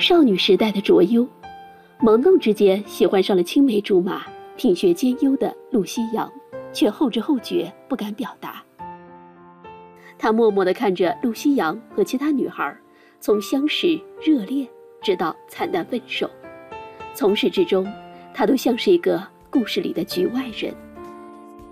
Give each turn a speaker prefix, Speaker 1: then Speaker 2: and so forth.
Speaker 1: 少女时代的卓优，懵懂之间喜欢上了青梅竹马、品学兼优的陆西洋，却后知后觉不敢表达。他默默地看着陆西洋和其他女孩从相识、热恋直到惨淡分手，从始至终，他都像是一个故事里的局外人。